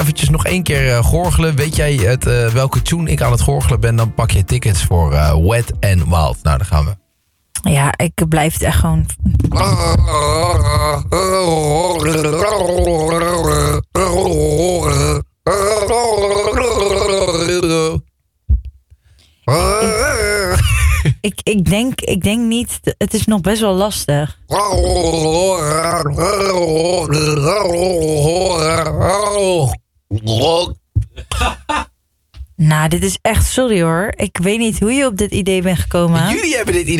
eventjes nog 1 keer gorgelen. Weet jij welke tune ik aan het gorgelen ben? Dan pak je tickets voor Wet n Wild. Nou, daar gaan we. Ja, ik blijf het echt gewoon... Ik denk niet... Het is nog best wel lastig. Nou, dit is echt... Sorry hoor. Ik weet niet hoe je op dit idee bent gekomen. Jullie hebben dit idee